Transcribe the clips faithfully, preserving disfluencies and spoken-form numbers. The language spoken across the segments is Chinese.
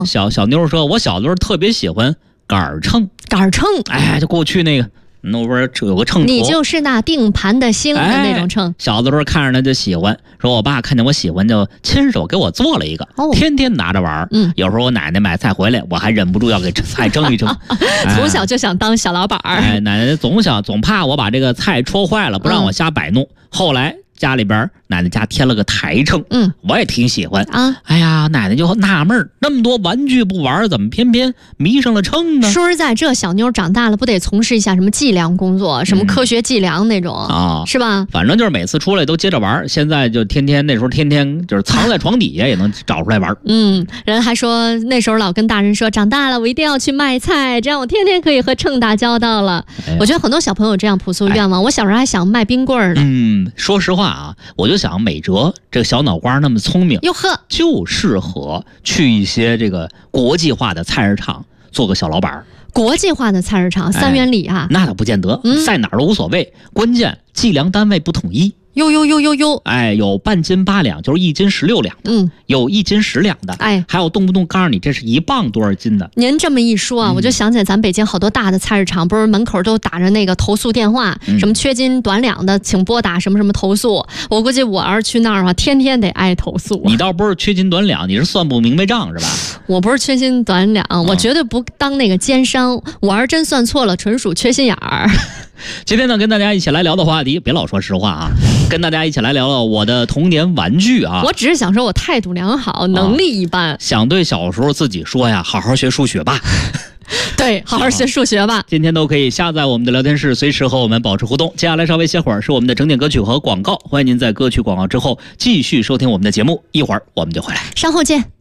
小小妞说，我小的时候特别喜欢杆秤， 杆秤， 哎，就过去那个。那不是有个秤砣， 你就是那定盘的星的那种秤、哎。 小的时候看着他就喜欢，说我爸看见我喜欢就亲手给我做了一个，哦、天天拿着玩。嗯，有时候我奶奶买菜回来，我还忍不住要给菜蒸一蒸。 哎、从小就想当小老板儿。 哎，奶奶总想总怕我把这个菜戳坏了，不让我瞎摆弄。嗯、后来家里边奶奶家添了个台秤，嗯，我也挺喜欢啊。哎呀，奶奶就纳闷，那么多玩具不玩，怎么偏偏迷上了秤呢？ 说实在，这小妞长大了不得从事一下什么计量工作，什么科学计量那种啊、嗯，是吧？ 反正就是每次出来都接着玩，现在就天天那时候天天就是藏在床底下也能找出来玩。 嗯，人还说那时候老跟大人说，长大了我一定要去卖菜，这样我天天可以和秤打交道了。哎、我觉得很多小朋友这样朴素愿望、哎，我小时候还想卖冰棍呢。 嗯，说实话啊，我就想美哲这个小脑瓜那么聪明， 哟呵， 就适合去一些这个国际化的菜市场做个小老板。 国际化的菜市场，三元里啊， 哎、那倒不见得，嗯、在哪儿都无所谓，关键计量单位不统一。 呦呦呦呦呦！ 哎，有半斤八两，就是一斤十六两的，嗯，有一斤十两的，哎，还有动不动告诉你这是一磅多少斤的。 您这么一说啊，嗯、我就想起来咱北京好多大的菜市场，不是门口都打着那个投诉电话，嗯、什么缺斤短两的，请拨打什么什么投诉。我估计我要是去那儿的话，天天得挨投诉。 你倒不是缺斤短两，你是算不明白账是吧？ 我不是缺斤短两，嗯、我绝对不当那个奸商。我要是真算错了，纯属缺心眼儿。 今天呢，跟大家一起来聊的话题，别老说实话啊，跟大家一起来聊聊我的童年玩具啊。 我只是想说我态度良好，能力一般。啊、 想对小时候自己说呀，好好学数学吧。 对，好好学数学吧。 今天都可以下载我们的聊天室，随时和我们保持互动。接下来稍微歇会儿是我们的整点歌曲和广告，欢迎您在歌曲广告之后继续收听我们的节目，一会儿我们就回来。 稍后见。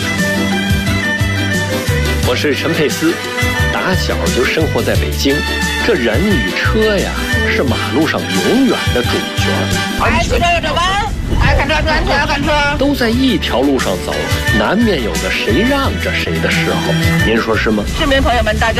我是陈佩斯，打小就生活在北京，这人与车呀是马路上永远的主角。 哎，汽车有这弯，哎，看车，看车，看车， 都在一条路上走，难免有个谁让着谁的时候，您说是吗？ 市民朋友们，大家。